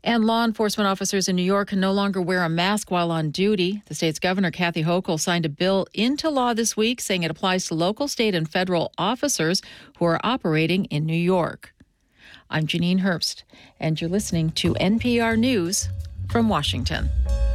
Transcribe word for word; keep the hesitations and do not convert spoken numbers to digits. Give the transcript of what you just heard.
And law enforcement officers in New York can no longer wear a mask while on duty. The state's governor, Kathy Hochul, signed a bill into law this week saying it applies to local, state, and federal officers who are operating in New York. I'm Janine Herbst, and you're listening to N P R News from Washington.